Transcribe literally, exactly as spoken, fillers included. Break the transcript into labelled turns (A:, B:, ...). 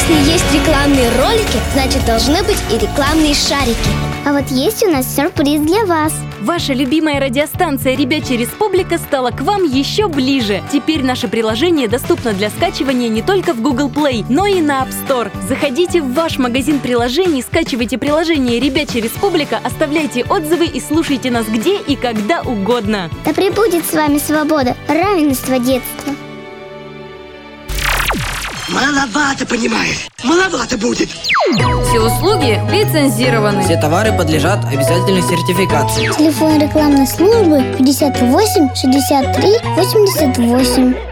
A: Если есть рекламные ролики, значит должны быть и рекламные шарики.
B: А вот есть у нас сюрприз для вас.
C: Ваша любимая радиостанция «Ребячья Республика» стала к вам еще ближе. Теперь наше приложение доступно для скачивания не только в Google Play, но и на App Store. Заходите в ваш магазин приложений, скачивайте приложение «Ребячья Республика», оставляйте отзывы и слушайте нас где и когда угодно.
B: Да пребудет с вами свобода, равенство, детства.
D: Маловато, понимаешь? Маловато будет.
E: Все услуги лицензированы.
F: Все товары подлежат обязательной сертификации.
B: Телефон рекламной службы пятьдесят восемь шестьдесят три восемьдесят восемь.